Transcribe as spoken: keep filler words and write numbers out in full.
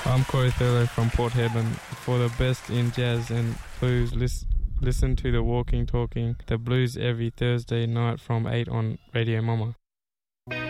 I'm Corey Thurlow from Port Hedland. For the best in jazz and blues, lis- listen to the Walking Talking, the blues every Thursday night from eight on Radio Mama.